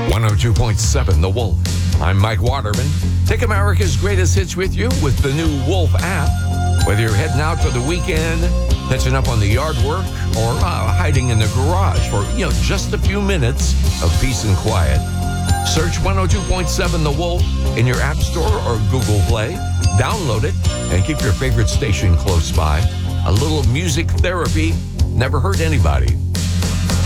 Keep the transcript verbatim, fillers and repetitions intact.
one oh two point seven The Wolf. I'm Mike Waterman. Take America's greatest hits with you with the new Wolf app. Whether you're heading out for the weekend, catching up on the yard work, or uh, hiding in the garage for, you know, just a few minutes of peace and quiet, search one oh two point seven The Wolf in your App Store or Google Play. Download it and keep your favorite station close by. A little music therapy never hurt anybody.